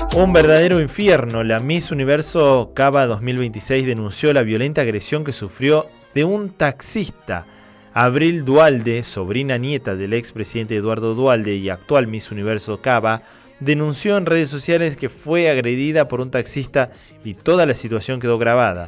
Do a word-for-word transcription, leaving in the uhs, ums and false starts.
Un verdadero infierno. La Miss Universo Cava dos mil veintiséis denunció la violenta agresión que sufrió de un taxista. Abril Duhalde, sobrina nieta del expresidente Eduardo Duhalde y actual Miss Universo Cava, denunció en redes sociales que fue agredida por un taxista y toda la situación quedó grabada.